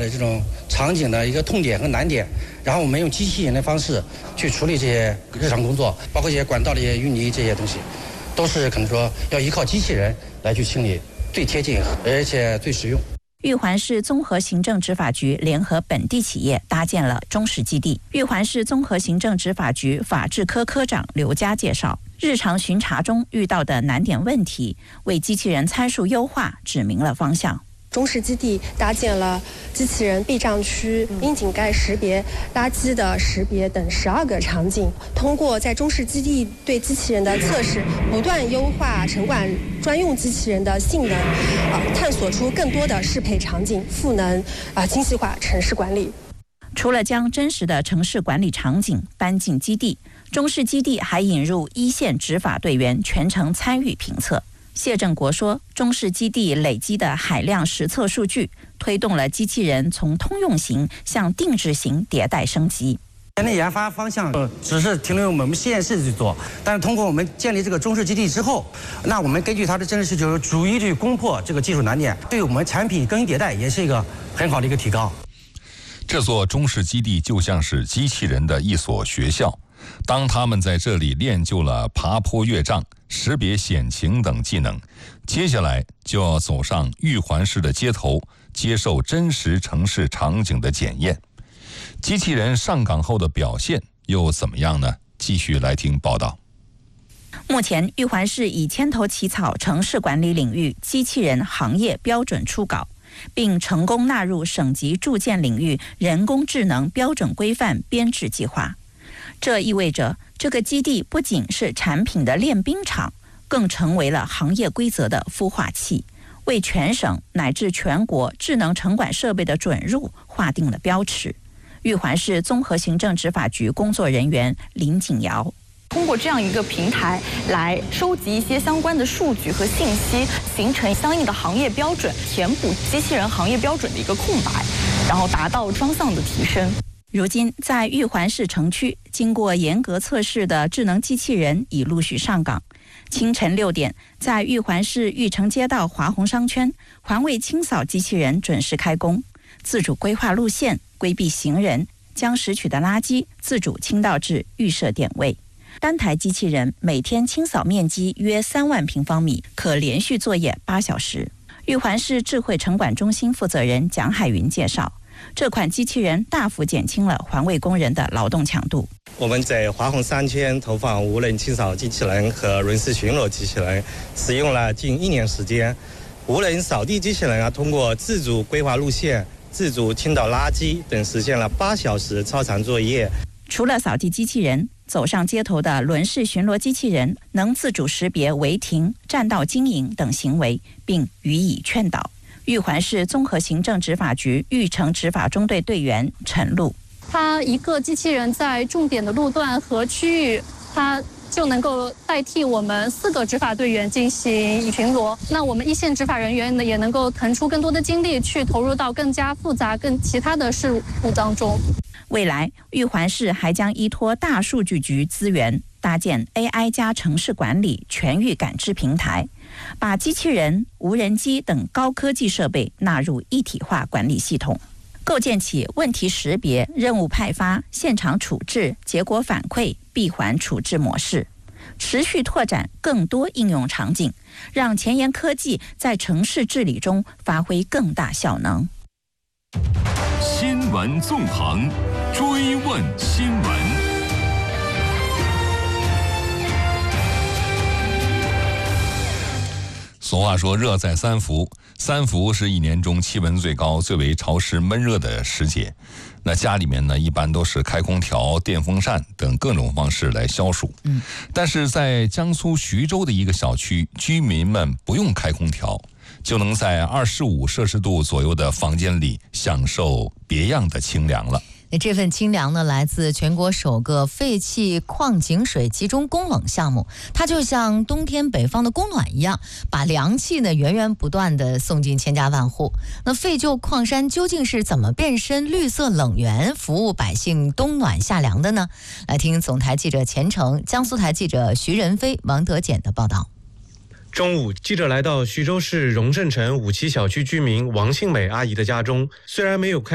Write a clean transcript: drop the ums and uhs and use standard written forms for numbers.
的这种场景的一个痛点和难点，然后我们用机器人的方式去处理这些日常工作，包括一些管道的一些淤泥这些东西，都是可能说要依靠机器人来去清理，最贴近而且最实用。 玉环市综合行政执法局联合本地企业搭建了中式基地。玉环市综合行政执法局法制科科长刘佳介绍，日常巡查中遇到的难点问题，为机器人参数优化指明了方向。 中式基地搭建了机器人避障区、窨井盖识别、垃圾的识别等12个场景。通过在中式基地对机器人的测试，不断优化城管专用机器人的性能，探索出更多的适配场景，赋能精细化城市管理。 除了将真实的城市管理场景搬进基地，中式基地还引入一线执法队员全程参与评测。谢正国说，中式基地累积的海量实测数据，推动了机器人从通用型向定制型迭代升级。 前的研发方向只是停留我们实验室去做，但是通过我们建立这个中式基地之后，那我们根据它的真实需求，逐一去攻破这个技术难点，对我们产品更新迭代也是一个很好的一个提高。 这座中式基地就像是机器人的一所学校，当他们在这里练就了爬坡越障、识别险情等技能，接下来就要走上玉环市的街头，接受真实城市场景的检验。机器人上岗后的表现又怎么样呢？继续来听报道。 目前，玉环市已牵头起草城市管理领域机器人行业标准初稿，并成功纳入省级住建领域人工智能标准规范编制计划。这意味着这个基地不仅是产品的练兵场，更成为了行业规则的孵化器，为全省乃至全国智能城管设备的准入划定了标尺。玉环市综合行政执法局工作人员林景瑶， 通过这样一个平台来收集一些相关的数据和信息，形成相应的行业标准，填补机器人行业标准的一个空白，然后达到双向的提升。 如今，在玉环市城区，经过严格测试的智能机器人已陆续上岗。清晨6点，在玉环市玉城街道华宏商圈，环卫清扫机器人准时开工，自主规划路线，规避行人，将拾取的垃圾自主倾倒至预设点位。单台机器人每天清扫面积约3万平方米，可连续作业8小时。玉环市智慧城管中心负责人蒋海云介绍，这款机器人大幅减轻了环卫工人的劳动强度。 我们在华宏商圈投放无人清扫机器人和轮式巡逻机器人，使用了近1年时间。无人扫地机器人通过自主规划路线、自主倾倒垃圾等，实现了8小时超长作业。 除了扫地机器人，走上街头的轮式巡逻机器人能自主识别违停、占道经营等行为，并予以劝导。玉环市综合行政执法局玉城执法中队队员陈露， 它一个机器人在重点的路段和区域，它就能够代替我们4个执法队员进行巡逻。那我们一线执法人员呢，也能够腾出更多的精力去投入到更加复杂、更其他的事务当中。 未来，玉环市还将依托大数据局资源，搭建 AI 加城市管理全域感知平台，把机器人、无人机等高科技设备纳入一体化管理系统，构建起问题识别、任务派发、现场处置、结果反馈、闭环处置模式，持续拓展更多应用场景，让前沿科技在城市治理中发挥更大效能。 新闻纵横，追问新闻。 俗话说热在三伏，三伏是一年中气温最高、最为潮湿闷热的时节。那家里面呢，一般都是开空调、电风扇等各种方式来消暑。但是在江苏徐州的一个小区，居民们不用开空调，就能在25摄氏度左右的房间里享受别样的清凉了。 这份清凉呢，来自全国首个废弃矿井水集中供冷项目，它就像冬天北方的供暖一样，把凉气呢源源不断地送进千家万户。那废旧矿山究竟是怎么变身绿色冷源，服务百姓冬暖夏凉的呢？来听总台记者钱成、江苏台记者徐仁飞、王德简的报道。 中午，记者来到徐州市荣盛城5期小区居民王庆美阿姨的家中，虽然没有开